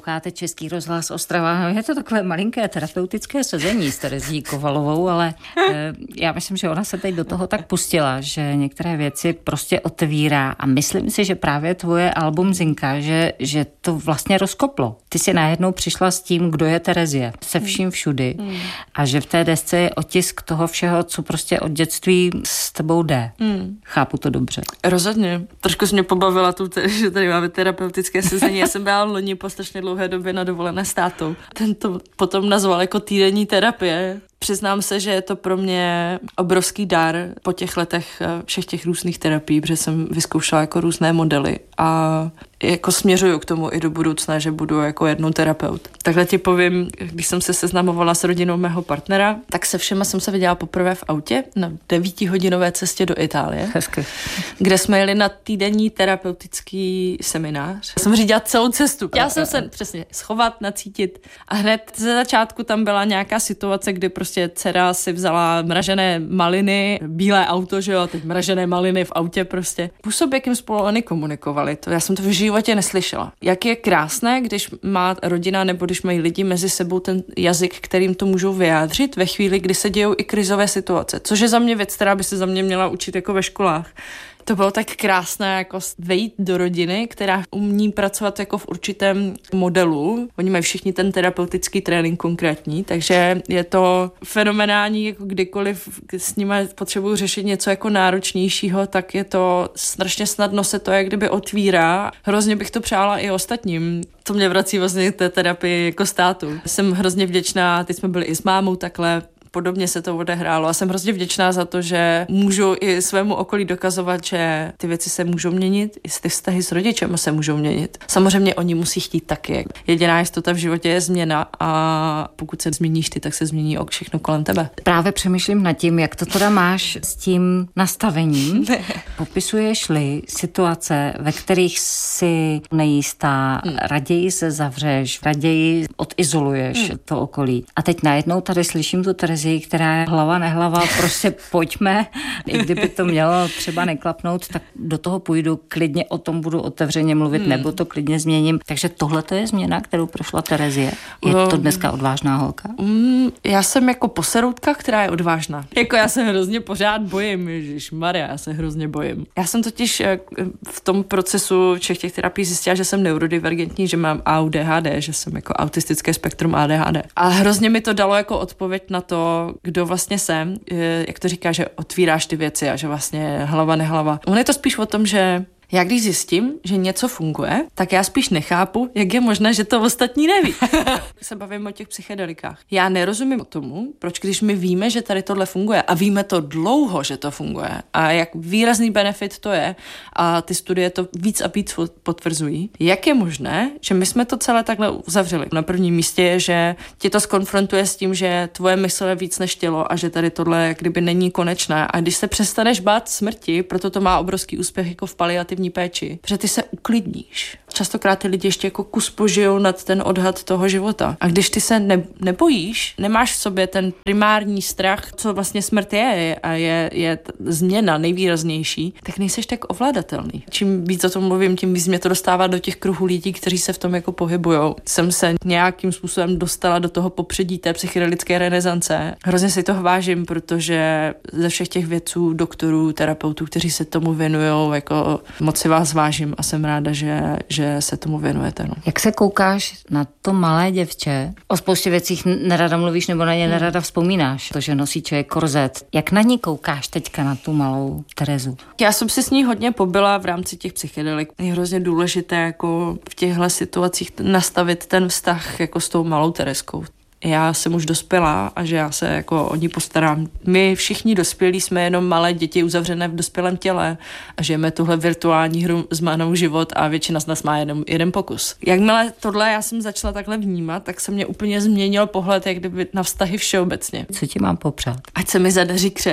Posloucháte Český rozhlas Ostrava. Je to takové malinké terapeutické sezení s Terezí Kovalovou, ale já myslím, že ona se teď do toho tak pustila, že některé věci prostě otevírá a myslím si, že právě tvoje album Zinka, že to vlastně rozkoplo. Ty si najednou přišla s tím, kdo je Terezie, se vším všudy a že v té desce je otisk toho všeho, co prostě od dětství s tebou jde. Chápu to dobře. Rozhodně. Trošku mě pobavila že tady máme terapeutické sezení. Já jsem byla loni po strašně dlouhé době na dovolené s tátou. Ten to potom nazval jako týdenní terapie. Přiznám se, že je to pro mě obrovský dar po těch letech všech těch různých terapií, protože jsem vyzkoušela jako různé modely a jako směřuju k tomu i do budoucna, že budu jako jednou terapeut. Takhle ti povím, když jsem se seznamovala s rodinou mého partnera, tak se všema jsem se viděla poprvé v autě na 9hodinové cestě do Itálie. Hezky. Kde jsme jeli na týdenní terapeutický seminář. Jsem řídila celou cestu. Já jsem se přesně schovat, nacítit a hned ze začátku tam byla nějaká situace, kdy prostě dcera si vzala mražené maliny, bílé auto, že jo, teď mražené maliny v autě prostě. Způsob, jakým spolu oni komunikovali, to já jsem to v životě neslyšela. Jak je krásné, když má rodina nebo když mají lidi mezi sebou ten jazyk, kterým to můžou vyjádřit ve chvíli, kdy se dějou i krizové situace. Což je za mě věc, která by se za mě měla učit jako ve školách. To bylo tak krásné, jako vejít do rodiny, která umí pracovat jako v určitém modelu. Oni mají všichni ten terapeutický trénink konkrétní, takže je to fenomenální, jako kdykoliv s nimi potřebuju řešit něco jako náročnějšího, tak je to strašně snadno se to jak kdyby otvírá. Hrozně bych to přála i ostatním. To mě vrací vlastně k té terapii jako státu. Jsem hrozně vděčná, teď jsme byli i s mámou takhle, podobně se to odehrálo a jsem hrozně vděčná za to, že můžu i svému okolí dokazovat, že ty věci se můžou měnit, i ty vztahy s rodičem se můžou měnit. Samozřejmě oni musí chtít taky. Jediná jistota v životě je změna a pokud se změníš ty, tak se změní všechno kolem tebe. Právě přemýšlím nad tím, jak to teda máš s tím nastavením. Popisuješ-li situace, ve kterých si nejistá, raději se zavřeš, raději odizoluješ to okolí. A teď najednou tady slyším tu Terezi, která je hlava nehlava, prostě pojďme, i kdyby to mělo třeba neklapnout, tak do toho půjdu, klidně o tom budu otevřeně mluvit, nebo to klidně změním. Takže tohle to je změna, kterou prošla Terezie. Je to dneska odvážná holka? Já jsem jako poseroutka, která je odvážná. Jako já se hrozně pořád bojím, ježišmarja, já se hrozně bojím. Já jsem totiž v tom procesu všech těch terapií zjistila, že jsem neurodivergentní, že mám ADHD, že jsem jako autistické spektrum ADHD. A hrozně mi to dalo jako odpověď na to, kdo vlastně jsem, jak to říká, že otvíráš ty věci a že vlastně hlava nehlava. On je to spíš o tom, že já když zjistím, že něco funguje, tak já spíš nechápu, jak je možné, že to ostatní neví. Se bavím o těch psychedelikách. Já nerozumím tomu, proč když my víme, že tady tohle funguje a víme to dlouho, že to funguje a jak výrazný benefit to je a ty studie to víc a víc potvrzují, jak je možné, že my jsme to celé takhle uzavřeli. Na prvním místě je, že tě to skonfrontuje s tím, že tvoje mysl je víc než tělo a že tady tohle jak kdyby není konečné. A když se přestaneš bát smrti, proto to má obrovský úspěch jako v paliativní péči, protože ty se uklidníš. Častokrát ty lidi ještě jako kus požijou nad ten odhad toho života. A když ty se nebojíš, nemáš v sobě ten primární strach, co vlastně smrt je a je změna nejvýraznější, tak nejseš tak ovladatelný. Čím víc o tom mluvím, tím víc mě to dostává do těch kruhů lidí, kteří se v tom jako pohybujou. Jsem se nějakým způsobem dostala do toho popředí té psychedelické renesance. Hrozně si toho vážím, protože ze všech těch vědců, doktorů, terapeutů, kteří se tomu věnují, jako moc si vás vážím a jsem ráda, že se tomu věnujete. No. Jak se koukáš na to malé děvče? O spoustě věcích nerada mluvíš nebo na ně nerada vzpomínáš. To, že nosí člověk korzet. Jak na ní koukáš teďka na tu malou Terezu? Já jsem si s ní hodně pobyla v rámci těch psychedelik. Je hrozně důležité jako v těchto situacích nastavit ten vztah jako s tou malou Terezkou. Já jsem už dospělá a že já se jako o ní postarám. My všichni dospělí jsme jenom malé děti uzavřené v dospělém těle a žijeme tuhle virtuální hru s Mánou život a většina z nás má jenom jeden pokus. Jakmile tohle já jsem začala takhle vnímat, tak se mě úplně změnil pohled jak kdyby na vztahy všeobecně. Co ti mám popřát? Ať se mi zadaří křest.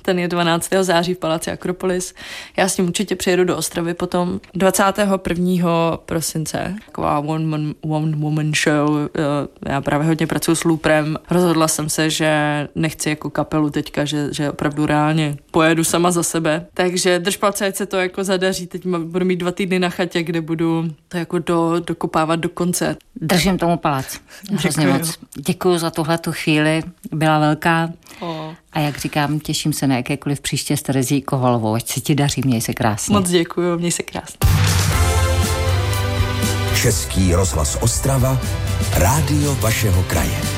ten je 12. září v Paláci Akropolis. Já s ním určitě přijedu do Ostravy potom 21. prosince. Taková one woman show. Já právě hodně pracuji s Looprem. Rozhodla jsem se, že nechci jako kapelu teďka, že opravdu reálně pojedu sama za sebe. Takže drž palce, ať se to jako zadaří. Teď budu mít 2 týdny na chatě, kde budu to jako dokopávat do konce. Držím tomu palec. Hrozně moc. Děkuju za tuhletu chvíli. Byla velká. A jak říkám, těším se na jakékoliv příště s Terezí Kovalovou. Ať se ti daří, měj se krásně. Moc děkuju, měj se krásně. Český rozhlas Ostrava, rádio vašeho kraje.